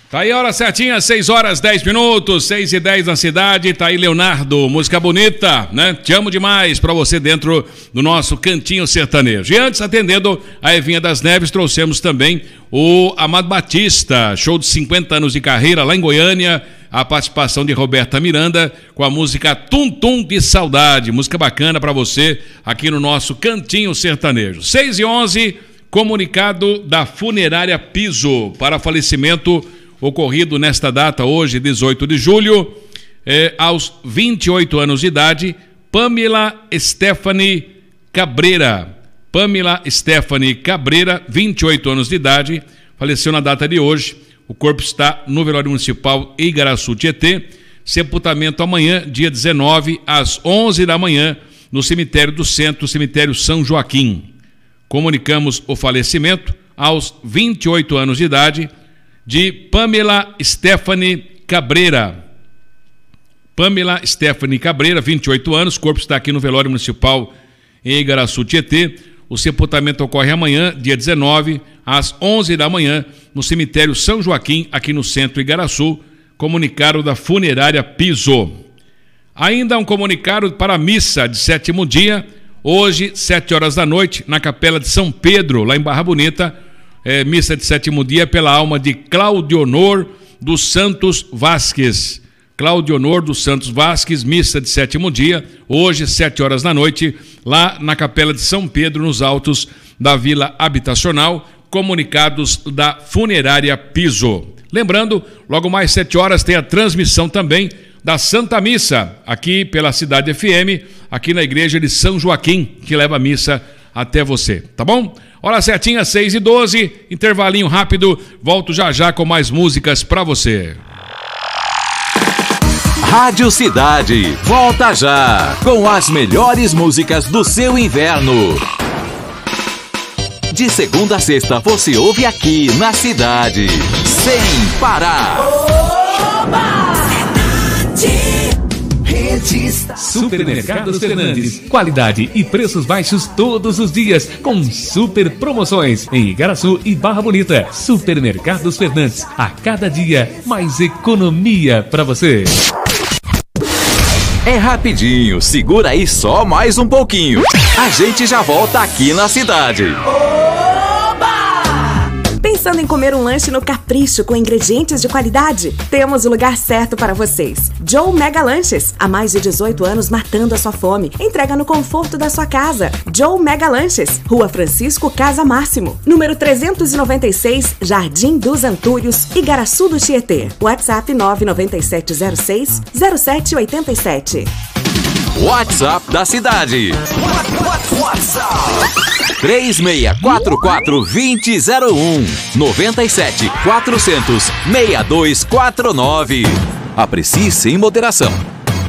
Tá aí a hora certinha, 6h10, 6h10 na cidade. Tá aí Leonardo, música bonita, né? Te amo demais pra você dentro do nosso Cantinho Sertanejo. E antes, atendendo a Evinha das Neves, trouxemos também o Amado Batista, show de 50 anos de carreira lá em Goiânia. A participação de Roberta Miranda com a música Tum Tum de Saudade. Música bacana pra você aqui no nosso Cantinho Sertanejo. 6h11, comunicado da Funerária Piso para falecimento ocorrido nesta data, hoje, 18 de julho, aos 28 anos de idade, Pamela Stephanie Cabreira. Pamela Stephanie Cabreira, 28 anos de idade, faleceu na data de hoje. O corpo está no velório municipal Igaraçu Tietê. Sepultamento amanhã, dia 19, às 11 da manhã, no cemitério do centro, cemitério São Joaquim. Comunicamos o falecimento aos 28 anos de idade de Pamela Stephanie Cabreira. Pamela Stephanie Cabreira, 28 anos, o corpo está aqui no velório municipal em Igaraçu Tietê. O sepultamento ocorre amanhã, dia 19, às 11 da manhã, no cemitério São Joaquim, aqui no centro Igaraçu. Comunicado da Funerária Piso. Ainda um comunicado para a missa de sétimo dia, hoje, 7 horas da noite, na Capela de São Pedro, lá em Barra Bonita. Missa de sétimo dia pela alma de Claudionor dos Santos Vasques. Claudionor dos Santos Vasques, missa de sétimo dia, hoje, 7 horas da noite, lá na Capela de São Pedro, nos altos da Vila Habitacional. Comunicados da Funerária Piso. Lembrando, logo mais 7 horas tem a transmissão também da Santa Missa, aqui pela Cidade FM, aqui na igreja de São Joaquim, que leva a missa até você, tá bom? Hora certinha, 6h12, intervalinho rápido, volto já já com mais músicas pra você. Rádio Cidade, volta já, com as melhores músicas do seu inverno. De segunda a sexta, você ouve aqui na Cidade, sem parar. Oba! Supermercados Fernandes, qualidade e preços baixos todos os dias, com super promoções em Igaraçu e Barra Bonita. Supermercados Fernandes, a cada dia mais economia para você. É rapidinho, segura aí só mais um pouquinho. A gente já volta aqui na Cidade. Pensando em comer um lanche no Capricho com ingredientes de qualidade? Temos o lugar certo para vocês. Joe Mega Lanches. Há mais de 18 anos matando a sua fome. Entrega no conforto da sua casa. Joe Mega Lanches. Rua Francisco Casa Máximo. Número 396, Jardim dos Antúrios, Igaraçu do Tietê. WhatsApp 99706-0787. WhatsApp da Cidade. WhatsApp 3644-2001 97 400 6249. Aprecie sem moderação.